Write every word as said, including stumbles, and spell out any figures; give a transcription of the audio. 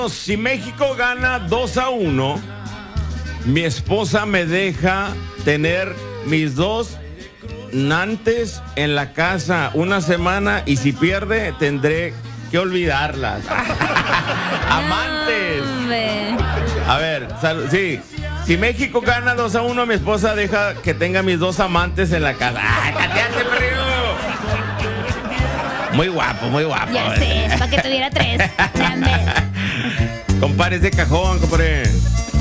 Si México gana dos a uno, mi esposa me deja tener mis dos nantes en la casa una semana y si pierde tendré que olvidarlas. Amantes. A ver, sal- sí. Si México gana dos a uno, mi esposa deja que tenga mis dos amantes en la casa. ¡Ay, tateaste, perrillo! Muy guapo, muy guapo. Ya sé, para que tuviera tres. Grande. Compadre, es de cajón, compadre.